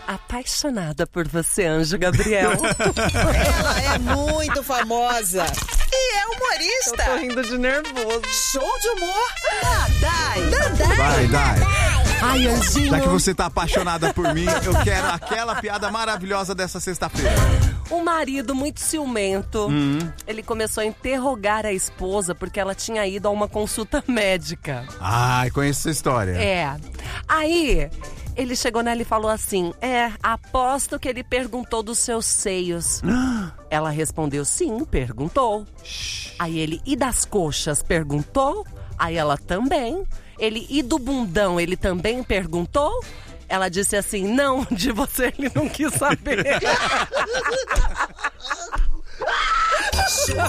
apaixonada por você, Anjo Gabriel. Ela é muito famosa. E é humorista. Eu tô rindo de nervoso. Show de humor. Dadai. Vai, Dai. Ai, Anjinho. Já que você tá apaixonada por mim, eu quero aquela piada maravilhosa dessa sexta-feira. O marido, muito ciumento, ele começou a interrogar a esposa porque ela tinha ido a uma consulta médica. Ai, conheço essa história. É. Aí, ele chegou nela e falou assim: aposto que ele perguntou dos seus seios. Ela respondeu: sim, perguntou. Aí ele: e das coxas, perguntou? Aí ela: também. Ele: e do bundão, ele também perguntou? Ela disse assim: não, de você ele não quis saber.